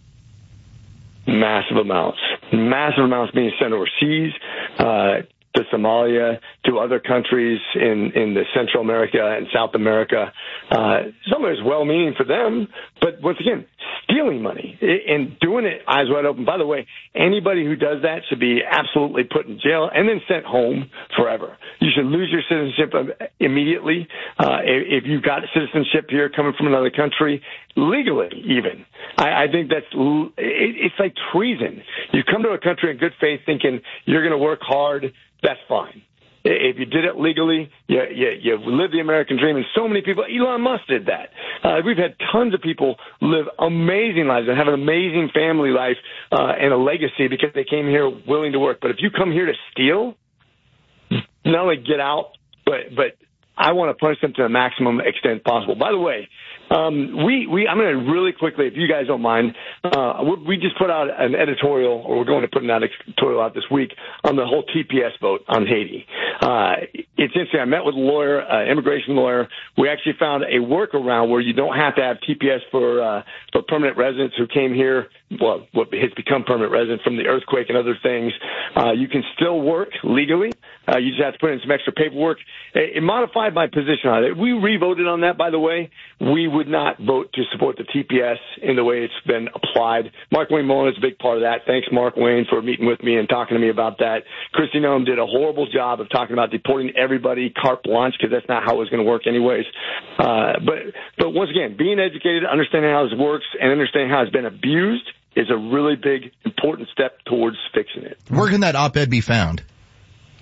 Massive amounts. Massive amounts being sent overseas, uh, to Somalia, to other countries in, in the Central America and South America. Uh, some of it is well-meaning for them, but once again, stealing money and doing it eyes wide open. By the way, anybody who does that should be absolutely put in jail and then sent home forever. You should lose your citizenship immediately. Uh, if you've got citizenship here coming from another country, legally even. I, I think that's, it, it's like treason. You come to a country in good faith thinking you're going to work hard, that's fine. If you did it legally, you, you, you live the American dream, and so many people, Elon Musk did that. Uh, we've had tons of people live amazing lives and have an amazing family life uh, and a legacy because they came here willing to work. But if you come here to steal, not only get out, but but I want to punish them to the maximum extent possible. By the way, um, we, we, I'm going to really quickly, if you guys don't mind, uh, we just put out an editorial, or we're going to put an editorial out this week on the whole T P S vote on Haiti. Uh, it's interesting. I met with a lawyer, uh, immigration lawyer. We actually found a workaround where you don't have to have T P S for, uh, for permanent residents who came here, well, what has become permanent residents from the earthquake and other things. Uh, you can still work legally. Uh, you just have to put in some extra paperwork. It, it modified my position on it. We re-voted on that, by the way. We would not vote to support the T P S in the way it's been applied. Mark Wayne Mullen is a big part of that. Thanks, Mark Wayne, for meeting with me and talking to me about that. Kristi Noem did a horrible job of talking about deporting everybody carte blanche, because that's not how it was going to work anyways. Uh, but, but once again, being educated, understanding how this works, and understanding how it's been abused is a really big, important step towards fixing it. Where can that op-ed be found?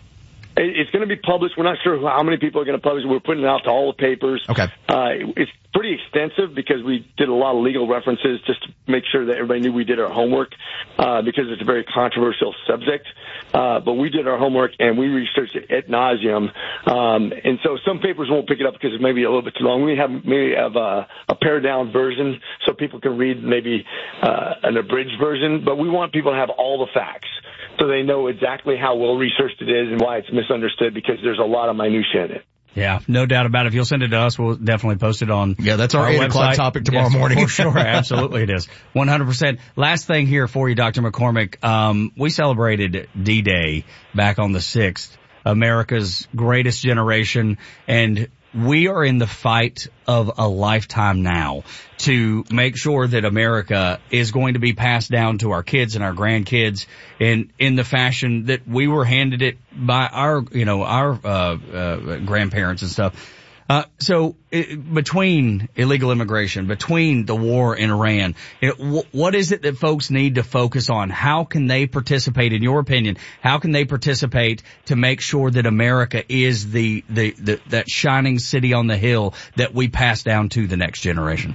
It's going to be published. We're not sure how many people are going to publish it. We're putting it out to all the papers. Okay. Uh, it's pretty extensive because we did a lot of legal references just to make sure that everybody knew we did our homework, uh, because it's a very controversial subject. Uh, but we did our homework and we researched it ad nauseum. Um, and so some papers won't pick it up because it may be a little bit too long. We have maybe have a, a pared down version so people can read maybe uh, an abridged version. But we want people to have all the facts, so they know exactly how well researched it is and why it's misunderstood, because there's a lot of minutia in it. Yeah, no doubt about it. If you'll send it to us, we'll definitely post it on Yeah, that's our, our eight website. o'clock topic tomorrow yes, morning. For sure, absolutely it is. one hundred percent. Last thing here for you, Doctor McCormick. Um, we celebrated D-Day back on the sixth, America's greatest generation, and we are in the fight of a lifetime now to make sure that America is going to be passed down to our kids and our grandkids in, in the fashion that we were handed it by our, you know, our, uh, uh, grandparents and stuff. Uh, so it, between illegal immigration, between the war in Iran, you know, w- what is it that folks need to focus on? How can they participate, in your opinion? How can they participate to make sure that America is the, the, the that shining city on the hill that we pass down to the next generation?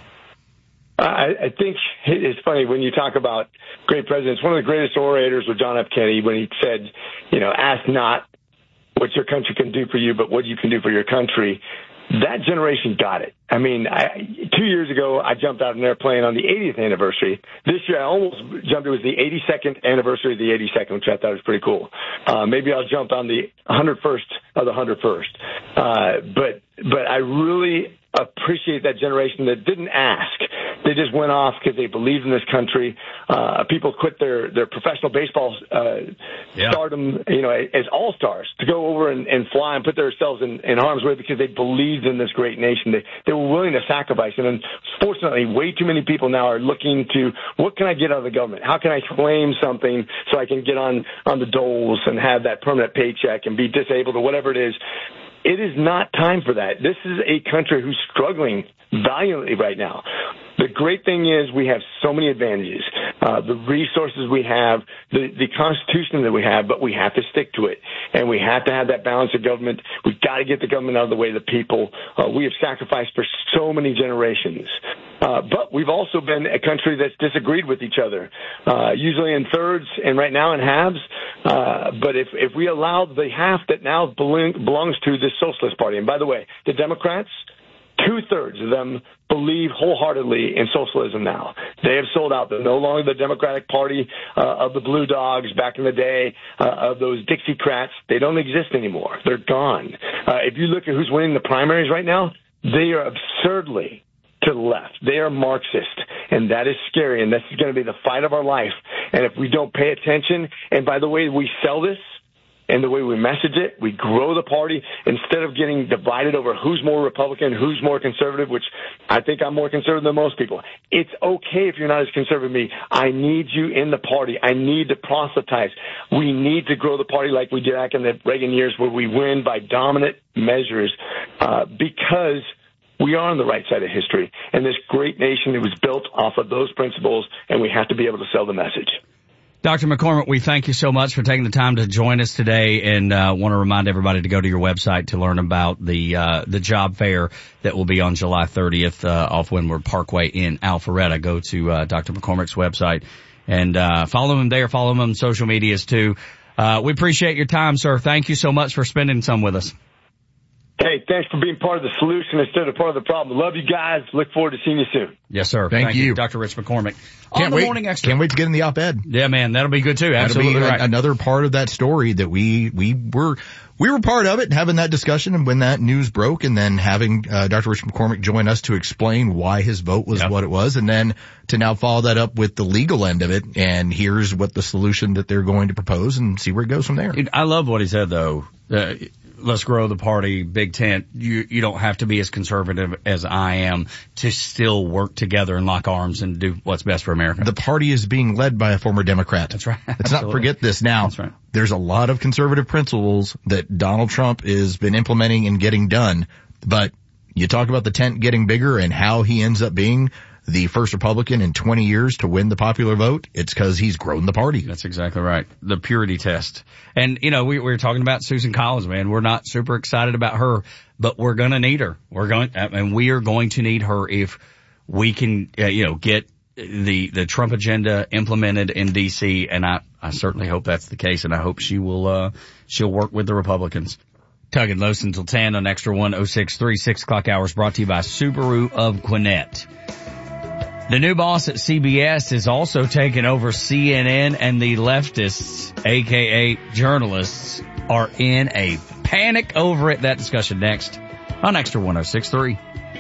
I, I think it's funny when you talk about great presidents. One of the greatest orators was John F. Kennedy when he said, you know, ask not what your country can do for you, but what you can do for your country. That generation got it. I mean, I, two years ago, I jumped out of an airplane on the eightieth anniversary. This year, I almost jumped. It was the eighty-second anniversary of the eighty-second, which I thought was pretty cool. Uh, maybe I'll jump on the one hundred first of the one hundred first. Uh, but, but I really appreciate that generation that didn't ask. They just went off because they believed in this country. Uh, people quit their, their professional baseball, uh, yeah. stardom, you know, as all-stars to go over and, and fly and put themselves in, in harm's way because they believed in this great nation. They, they were willing to sacrifice. And unfortunately, way too many people now are looking to, what can I get out of the government? How can I claim something so I can get on, on the doles and have that permanent paycheck and be disabled or whatever it is? It is not time for that. This is a country who's struggling valiantly right now. The great thing is we have so many advantages, uh, the resources we have, the, the Constitution that we have, but we have to stick to it. And we have to have that balance of government. We've got to get the government out of the way of the people. Uh, we have sacrificed for so many generations. Uh, but we've also been a country that's disagreed with each other, uh, usually in thirds and right now in halves. Uh, but if, if we allow the half that now belongs to the Socialist Party, and by the way, the Democrats, two-thirds of them believe wholeheartedly in socialism now. They have sold out. They're no longer the Democratic Party uh, of the Blue Dogs back in the day, uh, of those Dixiecrats. They don't exist anymore. They're gone. Uh, if you look at who's winning the primaries right now, they are absurdly to the left. They are Marxist, and that is scary, and this is going to be the fight of our life. And if we don't pay attention, and by the way we sell this, and the way we message it, we grow the party instead of getting divided over who's more Republican, who's more conservative, which I think I'm more conservative than most people. It's okay if you're not as conservative as me. I need you in the party. I need to proselytize. We need to grow the party like we did back in the Reagan years where we win by dominant measures uh, because we are on the right side of history. And this great nation, it was built off of those principles, and we have to be able to sell the message. Doctor McCormick, we thank you so much for taking the time to join us today, and uh, want to remind everybody to go to your website to learn about the uh, the job fair that will be on July thirtieth uh, off Windward Parkway in Alpharetta. Go to uh, Doctor McCormick's website and uh, follow him there. Follow him on social medias too. Uh, we appreciate your time, sir. Thank you so much for spending some with us. Hey, thanks for being part of the solution instead of part of the problem. Love you guys. Look forward to seeing you soon. Yes, sir. Thank, Thank you. you, Doctor Rich McCormick. Can't On the wait, Morning Extra. Can't wait to get in the op-ed. Yeah, man, that'll be good too. Absolutely That'll be right. a, another part of that story that we we were we were part of it, having that discussion, and when that news broke, and then having uh, Doctor Rich McCormick join us to explain why his vote was yep. what it was, and then to now follow that up with the legal end of it, and here's what the solution that they're going to propose, and see where it goes from there. I love what he said, though. Uh, let's grow the party, big tent. You you don't have to be as conservative as I am to still work together and lock arms and do what's best for America. The party is being led by a former Democrat. That's right. Let's not forget this now. That's right. There's a lot of conservative principles that Donald Trump has been implementing and getting done, but you talk about the tent getting bigger and how he ends up being the first Republican in twenty years to win the popular vote, it's because he's grown the party. That's exactly right. The purity test. And, you know, we, we were talking about Susan Collins, man. We're not super excited about her, but we're going to need her. We're going, and we are going to need her if we can, uh, you know, get the, the Trump agenda implemented in D C. And I, I certainly hope that's the case. And I hope she will, uh, she'll work with the Republicans. Tug and Los until ten on Extra one oh six three, six o'clock hours brought to you by Subaru of Gwinnett. The new boss at C B S is also taking over C N N, and the leftists, aka journalists, are in a panic over it. That discussion next on Extra one oh six three.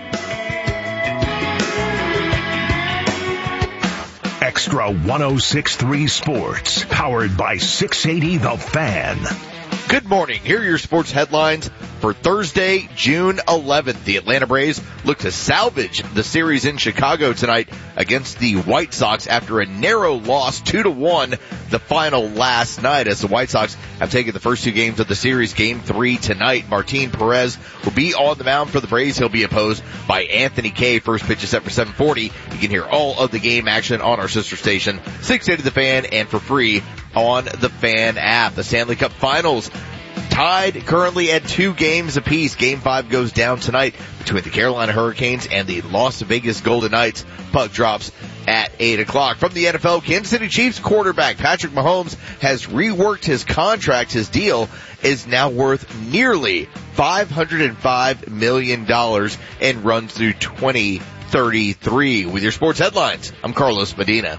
Extra one oh six three Sports, powered by six eighty The Fan. Good morning. Here are your sports headlines for Thursday, June eleventh. The Atlanta Braves look to salvage the series in Chicago tonight against the White Sox after a narrow loss, two to one, the final last night, as the White Sox have taken the first two games of the series. Game three tonight. Martin Perez will be on the mound for the Braves. He'll be opposed by Anthony Kay. First pitch is set for seven forty. You can hear all of the game action on our sister station, six eighty The Fan, and for free on the Fan app. The Stanley Cup Finals tied currently at two games apiece. Game five goes down tonight between the Carolina Hurricanes and the Las Vegas Golden Knights. Puck drops at eight o'clock. From the N F L, Kansas City Chiefs quarterback Patrick Mahomes has reworked his contract. His deal is now worth nearly five hundred five million dollars and runs through twenty thirty-three. With your sports headlines, I'm Carlos Medina.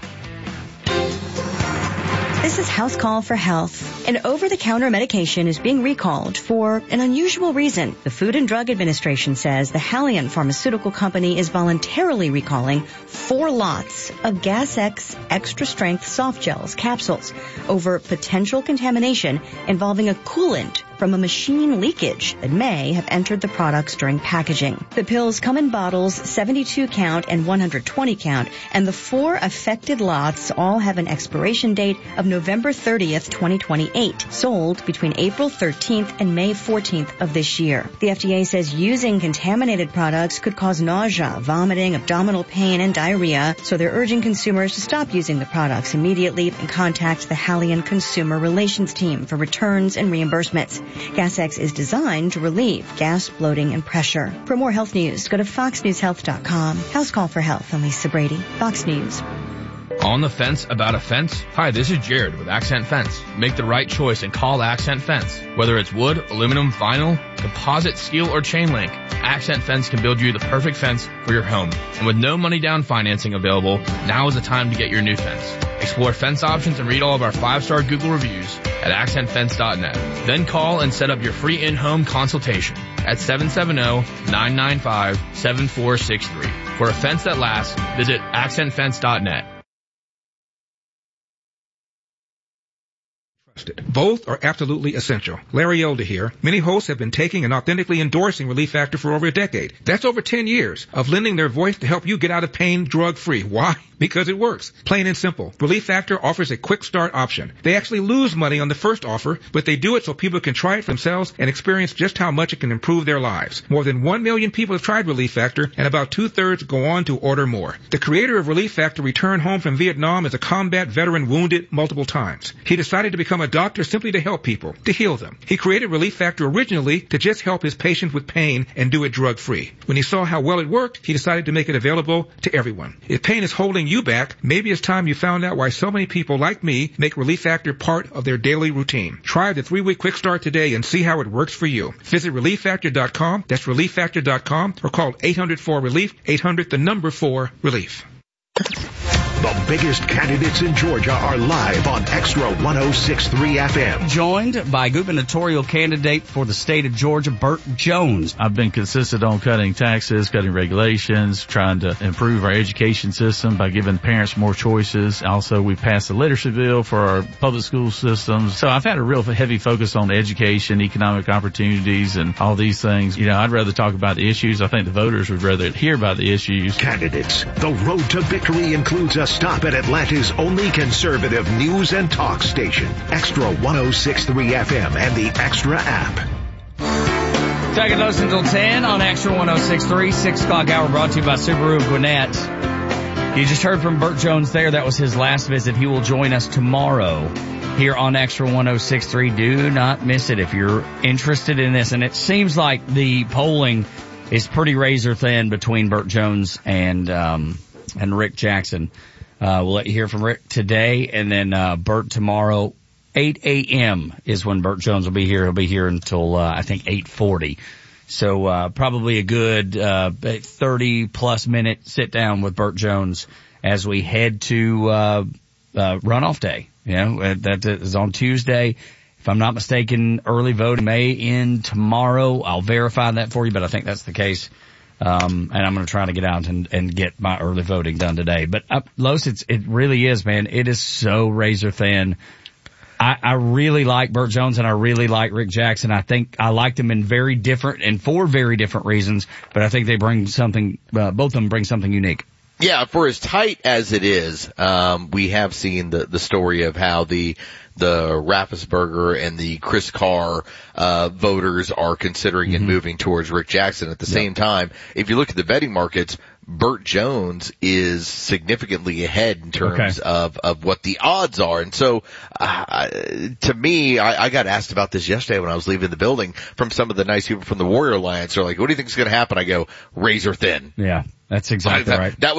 This is House Call for Health. An over-the-counter medication is being recalled for an unusual reason. The Food and Drug Administration says the Haleon Pharmaceutical Company is voluntarily recalling four lots of Gas X Extra Strength Soft Gels capsules over potential contamination involving a coolant from a machine leakage that may have entered the products during packaging. The pills come in bottles seventy-two count and one hundred twenty count, and the four affected lots all have an expiration date of November thirtieth, twenty twenty-eight, sold between April thirteenth and May fourteenth of this year. The F D A says using contaminated products could cause nausea, vomiting, abdominal pain, and diarrhea, so they're urging consumers to stop using the products immediately and contact the Haleon Consumer Relations Team for returns and reimbursements. Gas X is designed to relieve gas, bloating, and pressure. For more health news, go to fox news health dot com. House Call for Health. I'm Lisa Brady, Fox News. On the fence about a fence? Hi, this is Jared with Accent Fence. Make the right choice and call Accent Fence. Whether it's wood, aluminum, vinyl, composite, steel, or chain link, Accent Fence can build you the perfect fence for your home. And with no money down financing available, now is the time to get your new fence. Explore fence options and read all of our five-star Google reviews at accent fence dot net. Then call and set up your free in-home consultation at seven seven zero, nine nine five, seven four six three. For a fence that lasts, visit accent fence dot net. Both are absolutely essential. Larry Elder here. Many hosts have been taking and authentically endorsing Relief Factor for over a decade. That's over ten years of lending their voice to help you get out of pain drug-free. Why? Because it works. Plain and simple. Relief Factor offers a quick start option. They actually lose money on the first offer, but they do it so people can try it for themselves and experience just how much it can improve their lives. More than one million people have tried Relief Factor, and about two-thirds go on to order more. The creator of Relief Factor returned home from Vietnam as a combat veteran wounded multiple times. He decided to become a doctor simply to help people, to heal them. He created Relief Factor originally to just help his patients with pain and do it drug-free. When he saw how well it worked, he decided to make it available to everyone. If pain is holding you back, maybe it's time you found out why so many people like me make Relief Factor part of their daily routine. Try the three-week quick start today and see how it works for you. Visit relief factor dot com, that's relief factor dot com, or call eight hundred four relief, eight hundred the number four relief. The biggest candidates in Georgia are live on Extra one oh six point three F M. Joined by gubernatorial candidate for the state of Georgia, Burt Jones. I've been consistent on cutting taxes, cutting regulations, trying to improve our education system by giving parents more choices. Also, we passed the literacy bill for our public school systems. So I've had a real heavy focus on education, economic opportunities, and all these things. You know, I'd rather talk about the issues. I think the voters would rather hear about the issues. Candidates. The road to victory includes a stop at Atlanta's only conservative news and talk station, Extra one oh six point three F M and the Extra app. Second Los until ten on Extra one oh six point three, six o'clock hour brought to you by Subaru of Gwinnett. You just heard from Burt Jones there. That was his last visit. He will join us tomorrow here on Extra one oh six point three. Do not miss it if you're interested in this. And it seems like the polling is pretty razor thin between Burt Jones and um and Rick Jackson. Uh we'll let you hear from Rick today, and then uh Burt tomorrow. eight a.m. is when Burt Jones will be here. He'll be here until uh, I think eight forty. So uh probably a good uh thirty plus minute sit down with Burt Jones as we head to uh, uh runoff day. You know, that is on Tuesday. If I'm not mistaken, early voting may end tomorrow. I'll verify that for you, but I think that's the case. Um and I'm going to try to get out and, and get my early voting done today. But uh, Los, it's, it really is, man. It is so razor thin. I, I really like Burt Jones, and I really like Rick Jackson. I think I like them in very different and for very different reasons, but I think they bring something, uh, both of them bring something unique. Yeah, for as tight as it is, um, we have seen the, the story of how the, the Raffensperger and the Chris Carr, uh, voters are considering mm-hmm. and moving towards Rick Jackson. At the yep. same time, if you look at the betting markets, Burt Jones is significantly ahead in terms okay. of, of what the odds are. And so, uh, to me, I, I got asked about this yesterday when I was leaving the building from some of the nice people from the Warrior Alliance. They're like, what do you think is going to happen? I go, razor thin. Yeah, that's exactly I, that, right. That